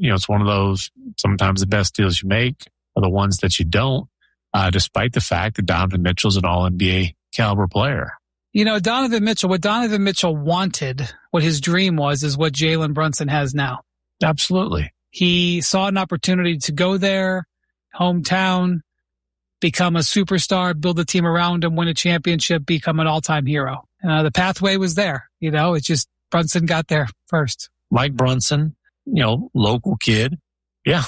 it's one of those, sometimes the best deals you make are the ones that you don't, despite the fact that Donovan Mitchell's an all-NBA caliber player. Donovan Mitchell, what Donovan Mitchell wanted, what his dream was, is what Jalen Brunson has now. Absolutely. He saw an opportunity to go there, hometown, become a superstar, build a team around him, win a championship, become an all-time hero. The pathway was there. It's just Brunson got there first. Mike Brunson, local kid. Yeah.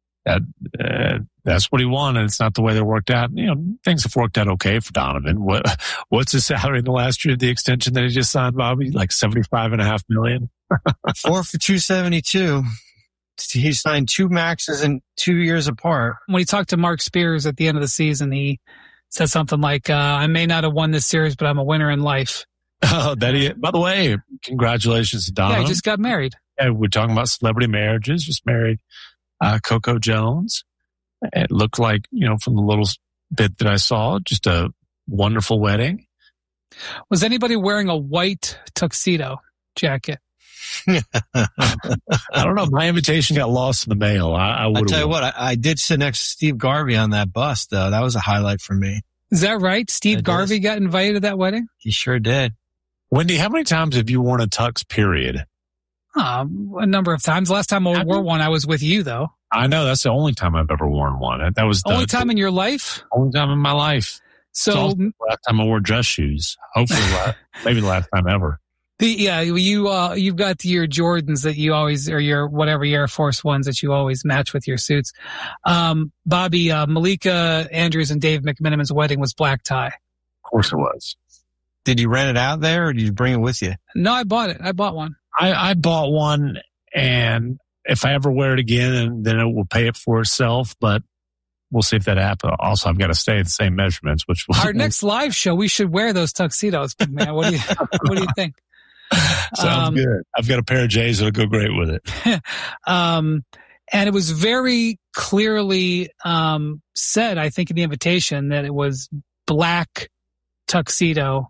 That's what he wanted. It's not the way they worked out. Things have worked out okay for Donovan. What's his salary in the last year of the extension that he just signed, Bobby? Like $75.5 million? 4 for $272. He signed 2 maxes in 2 years apart. When he talked to Mark Spears at the end of the season, he said something like, I may not have won this series, but I'm a winner in life. Oh, by the way, congratulations to Donovan. Yeah, he just got married. Yeah, we're talking about celebrity marriages. Just married Coco Jones. It looked like, from the little bit that I saw, just a wonderful wedding. Was anybody wearing a white tuxedo jacket? I don't know. My invitation got lost in the mail. I would. I'll tell you what, I did sit next to Steve Garvey on that bus, though. That was a highlight for me. Is that right? Steve Garvey got invited to that wedding? He sure did. Wendy, how many times have you worn a tux, period? A number of times. Last time I wore one, I was with you, though. I know. That's the only time I've ever worn one. That was the only time in your life? Only time in my life. So the last time I wore dress shoes. Hopefully, maybe the last time ever. You've got your Jordans that you always, or your whatever, your Air Force Ones that you always match with your suits. Bobby, Malika Andrews and Dave McMenamin's wedding was black tie. Of course it was. Did you rent it out there or did you bring it with you? No, I bought it. I bought one. I bought one, and if I ever wear it again, then it will pay it for itself, but we'll see if that happens. Also, I've got to stay at the same measurements, our next live show, we should wear those tuxedos, man. What do you think? Sounds good. I've got a pair of J's that'll go great with it. And it was very clearly said, I think, in the invitation that it was black tuxedo.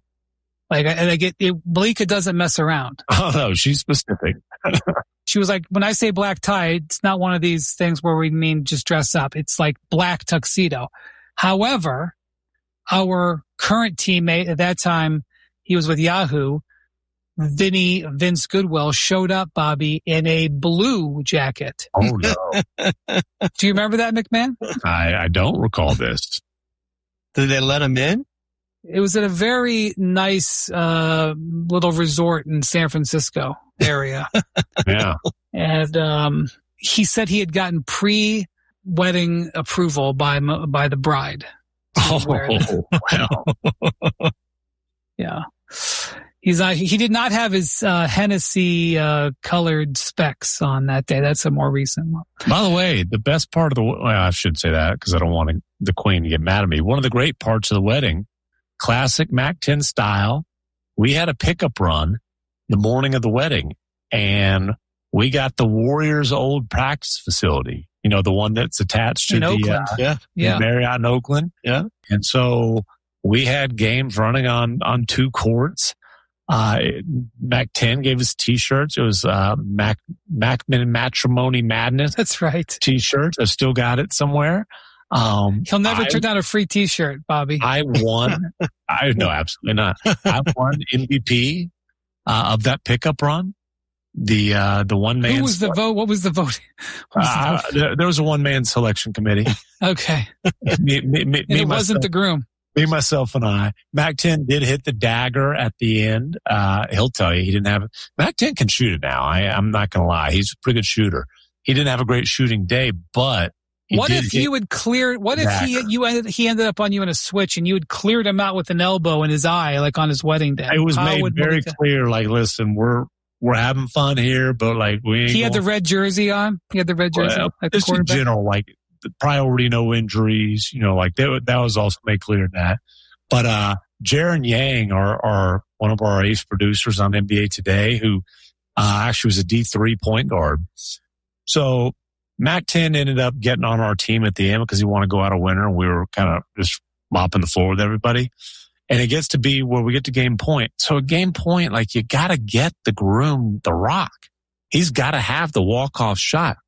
Malika doesn't mess around. Oh no, she's specific. She was like, when I say black tie, it's not one of these things where we mean just dress up. It's like black tuxedo. However, our current teammate at that time, he was with Yahoo, Vince Goodwill, showed up, Bobby, in a blue jacket. Oh, no. Do you remember that, McMahon? I don't recall this. Did they let him in? It was at a very nice little resort in San Francisco area. Yeah. And he said he had gotten pre-wedding approval by the bride. Oh, wow. Yeah. He did not have his Hennessy colored specs on that day. That's a more recent one. By the way, the best part of I should say that because I don't want the queen to get mad at me. One of the great parts of the wedding, classic Mac 10 style, we had a pickup run the morning of the wedding, and we got the Warriors' old practice facility. The one that's attached to the Marriott in Oakland. Yeah. And so we had games running on 2 courts. Mac 10 gave us T-shirts. It was Mac Matrimony Madness. That's right. T-shirts. I've still got it somewhere. He'll never turn down a free T-shirt, Bobby. I won. No, absolutely not. I won MVP of that pickup run. The one man. Who was the vote? What was the vote? There was a one man selection committee. Okay. It wasn't the groom. Me, myself, and I. Mac 10 did hit the dagger at the end. He'll tell you he didn't have it. Mac 10 can shoot it now. I'm not going to lie. He's a pretty good shooter. He didn't have a great shooting day, but what if you had cleared? What if he ended up on you in a switch and you had cleared him out with an elbow in his eye, like on his wedding day? It was made very clear. Like, listen, we're having fun here, but like we ain't. He had the red jersey on. He had the red jersey. Like just in general, like the priority, no injuries. Like that was also made clear in that. But Jaron Yang, are one of our ace producers on NBA Today, who actually was a D3 point guard. So Mac 10 ended up getting on our team at the end because he wanted to go out a winner. We were kind of just mopping the floor with everybody. And it gets to be where we get to game point. So at game point, like you got to get the groom the rock. He's got to have the walk-off shot.